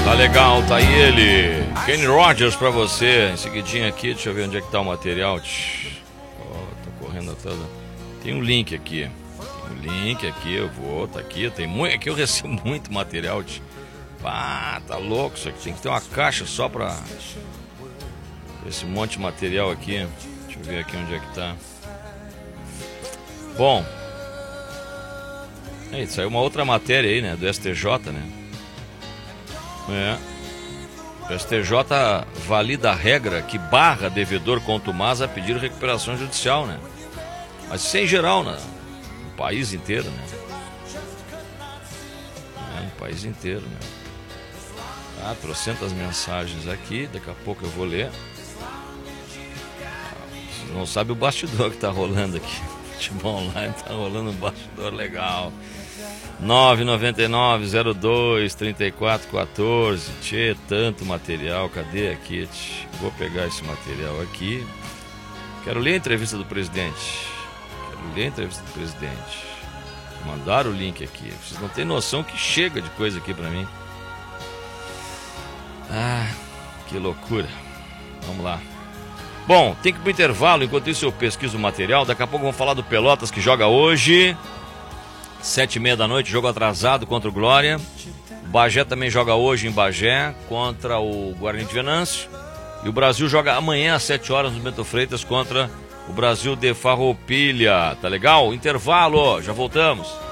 Tá legal, tá aí ele. Kenny Rogers pra você. Em seguidinho aqui, deixa eu ver onde é que tá o material. Tô correndo toda. Tem um link aqui. Eu vou, tá aqui. Tem muito, aqui eu recebo muito material. Tá louco isso aqui. Tem que ter uma caixa só pra esse monte de material aqui. Deixa eu ver aqui onde é que tá. Bom, saiu uma outra matéria aí, né? Do STJ, né? O STJ valida a regra que barra devedor contumaz a pedir recuperação judicial, né? Mas isso é em geral, né? No país inteiro, né? No país inteiro, né? Trocentas mensagens aqui, daqui a pouco eu vou ler. Você não sabe o bastidor que tá rolando aqui. Futebol Online tá rolando um bastidor legal. 999-02-3414. Tchê, tanto material. Cadê aqui? Vou pegar esse material aqui. Quero ler a entrevista do presidente. Mandaram o link aqui. Vocês não têm noção que chega de coisa aqui pra mim. Que loucura. Vamos lá. Bom, tem que ir pro intervalo. Enquanto isso eu pesquiso o material. Daqui a pouco vamos falar do Pelotas que joga hoje 7h30 da noite, jogo atrasado contra o Glória. O Bagé também joga hoje em Bagé contra o Guarani de Venâncio. E o Brasil joga amanhã às 7 horas no Bento Freitas contra o Brasil de Farroupilha. Tá legal? Intervalo, já voltamos.